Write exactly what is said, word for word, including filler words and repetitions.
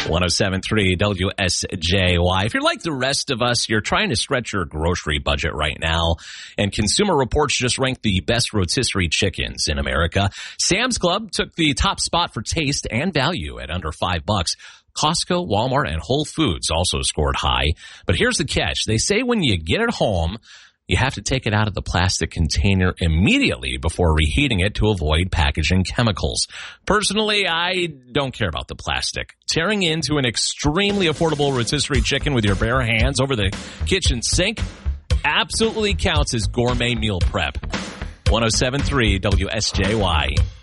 one oh seven point three W S J Y. If you're like the rest of us, you're trying to stretch your grocery budget right now, and Consumer Reports just ranked the best rotisserie chickens in America. Sam's Club took the top spot for taste and value at under five bucks. Costco, Walmart, and Whole Foods also scored high. But here's the catch. They say when you get it home, you have to take it out of the plastic container immediately before reheating it to avoid packaging chemicals. Personally, I don't care about the plastic. Tearing into an extremely affordable rotisserie chicken with your bare hands over the kitchen sink absolutely counts as gourmet meal prep. one oh seven point three W S J Y.